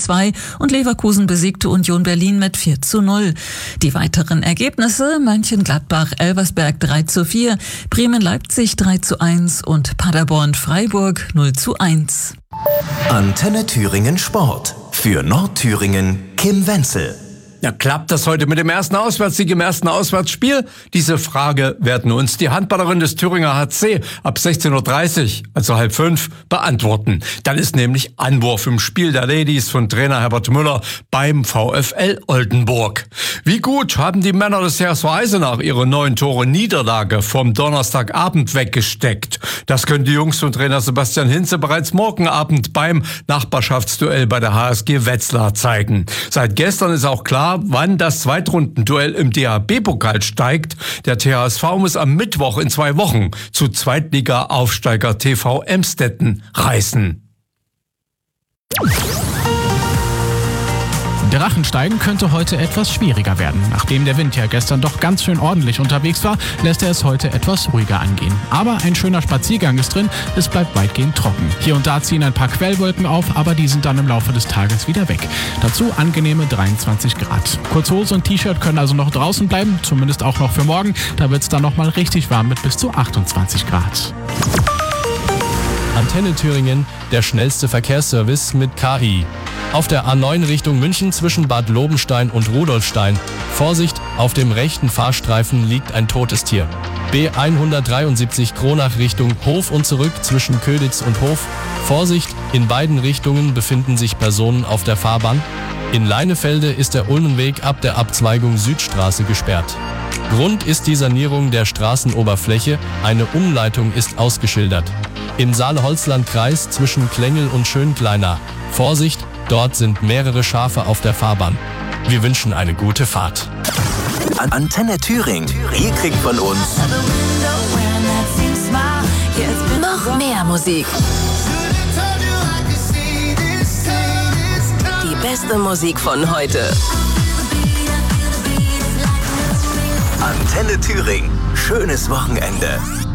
2 und Leverkusen besiegte Union Berlin mit 4:0. Die weiteren Ergebnisse: Mönchengladbach-Elversberg 3:4, Bremen-Leipzig 3:1 und Paderborn-Freiburg 0:1. Antenne Thüringen Sport. Für Nordthüringen Kim Wenzel. Ja, klappt das heute mit dem ersten Auswärtssieg im ersten Auswärtsspiel? Diese Frage werden uns die Handballerin des Thüringer HC ab 16:30 Uhr, also 4:30, beantworten. Dann ist nämlich Anwurf im Spiel der Ladies von Trainer Herbert Müller beim VfL Oldenburg. Wie gut haben die Männer des HSV Eisenach ihre 9-Tore-Niederlage vom Donnerstagabend weggesteckt? Das können die Jungs von Trainer Sebastian Hinze bereits morgen Abend beim Nachbarschaftsduell bei der HSG Wetzlar zeigen. Seit gestern ist auch klar, wann das Zweitrundenduell im DHB-Pokal steigt. Der THSV muss am Mittwoch in 2 Wochen zu Zweitliga-Aufsteiger TV Emstetten reisen. Drachensteigen könnte heute etwas schwieriger werden. Nachdem der Wind ja gestern doch ganz schön ordentlich unterwegs war, lässt er es heute etwas ruhiger angehen. Aber ein schöner Spaziergang ist drin, es bleibt weitgehend trocken. Hier und da ziehen ein paar Quellwolken auf, aber die sind dann im Laufe des Tages wieder weg. Dazu angenehme 23 Grad. Kurzhose und T-Shirt können also noch draußen bleiben, zumindest auch noch für morgen. Da wird es dann nochmal richtig warm mit bis zu 28 Grad. Antenne Thüringen, der schnellste Verkehrsservice mit KI. Auf der A9 Richtung München zwischen Bad Lobenstein und Rudolfstein. Vorsicht, auf dem rechten Fahrstreifen liegt ein totes Tier. B173 Kronach Richtung Hof und zurück zwischen Köditz und Hof. Vorsicht, in beiden Richtungen befinden sich Personen auf der Fahrbahn. In Leinefelde ist der Ulmenweg ab der Abzweigung Südstraße gesperrt. Grund ist die Sanierung der Straßenoberfläche, eine Umleitung ist ausgeschildert. Im Saale-Holzland-Kreis zwischen Klengel und Schönkleiner. Vorsicht, dort sind mehrere Schafe auf der Fahrbahn. Wir wünschen eine gute Fahrt. Antenne Thüringen. Ihr kriegt von uns noch mehr Musik. Die beste Musik von heute. Antenne Thüringen. Schönes Wochenende.